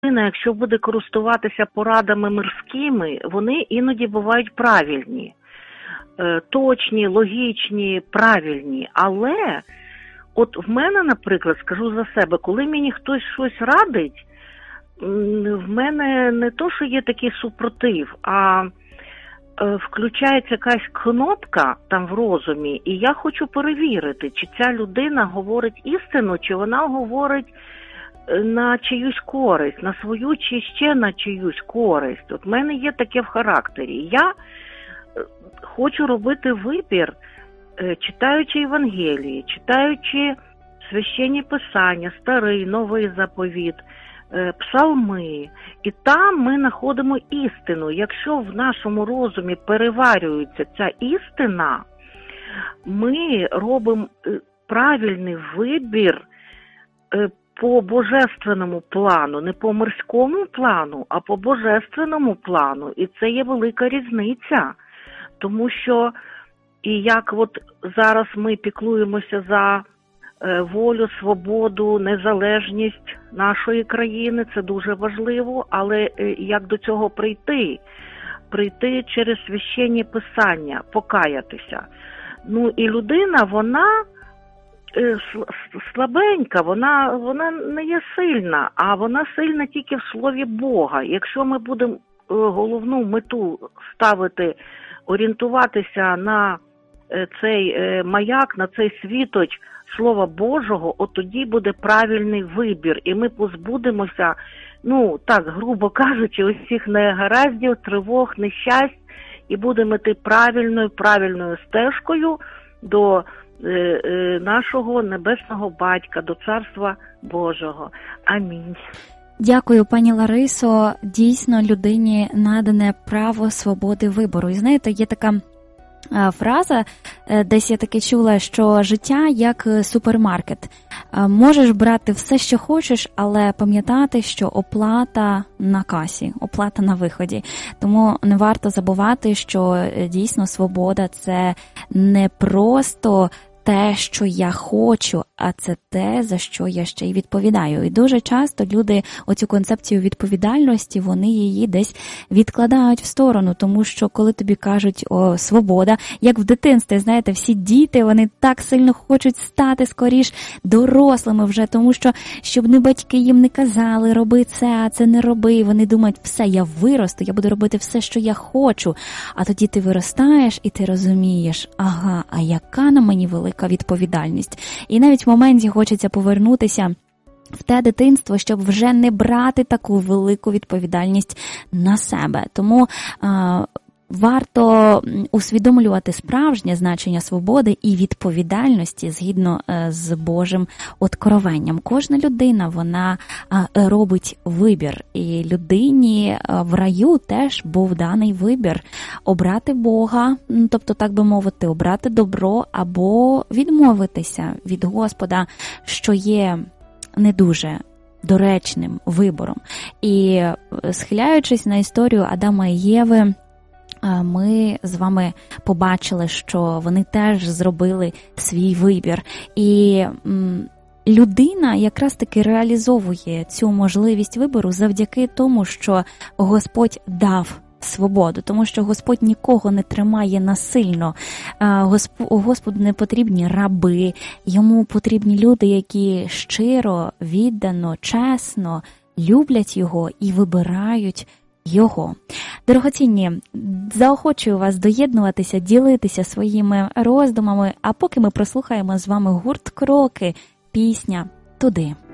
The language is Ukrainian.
якщо буде користуватися порадами мирськими, вони іноді бувають правильні, точні, логічні, правильні. Але от в мене, наприклад, скажу за себе, коли мені хтось щось радить, в мене не то, що є такий супротив, а включається якась кнопка там в розумі, і я хочу перевірити, чи ця людина говорить істину, чи вона говорить на чиюсь користь, на свою чи ще на чиюсь користь. От в мене є таке в характері. Я хочу робити вибір, читаючи Євангелії, читаючи священні писання, Старий, Новий заповіт, псалми. І там ми знаходимо істину. Якщо в нашому розумі переварюється ця істина, ми робимо правильний вибір по божественному плану, не по мирському плану, а по божественному плану. І це є велика різниця. Тому що, і як от зараз ми піклуємося за волю, свободу, незалежність нашої країни, це дуже важливо, але як до цього прийти? Прийти через священні писання, покаятися. Ну і людина, вона слабенька, вона не є сильна, а вона сильна тільки в Слові Бога. Якщо ми будемо головну мету ставити, орієнтуватися на цей маяк, на цей світоч Слова Божого, от тоді буде правильний вибір. І ми позбудемося, ну, так, грубо кажучи, усіх негараздів, тривог, нещасть, і будемо йти правильною стежкою до нашого Небесного Батька, до Царства Божого. Амінь. Дякую, пані Ларисо. Дійсно, людині надане право свободи вибору. І знаєте, є така фраза, десь я таки чула, що життя як супермаркет. Можеш брати все, що хочеш, але пам'ятати, що оплата на касі, оплата на виході. Тому не варто забувати, що дійсно свобода – це не просто те, що я хочу, а це те, за що я ще й відповідаю. І дуже часто люди оцю концепцію відповідальності, вони її десь відкладають в сторону, тому що коли тобі кажуть «О, свобода», як в дитинстві, знаєте, всі діти, вони так сильно хочуть стати скоріш дорослими вже, тому що, щоб не батьки їм не казали «роби це, а це не роби», вони думають «все, я виросту, я буду робити все, що я хочу». А тоді ти виростаєш і ти розумієш «ага, а яка на мені велика відповідальність». І навіть в моменті хочеться повернутися в те дитинство, щоб вже не брати таку велику відповідальність на себе. Тому варто усвідомлювати справжнє значення свободи і відповідальності згідно з Божим откровенням. Кожна людина, вона робить вибір. І людині в раю теж був даний вибір обрати Бога, тобто, так би мовити, обрати добро або відмовитися від Господа, що є не дуже доречним вибором. І схиляючись на історію Адама і Єви, ми з вами побачили, що вони теж зробили свій вибір. І людина якраз таки реалізовує цю можливість вибору завдяки тому, що Господь дав свободу, тому що Господь нікого не тримає насильно. Господу не потрібні раби, йому потрібні люди, які щиро, віддано, чесно люблять його і вибирають його. Дорогоцінні, заохочую вас доєднуватися, ділитися своїми роздумами, а поки ми прослухаємо з вами гурт «Кроки», пісня «Туди».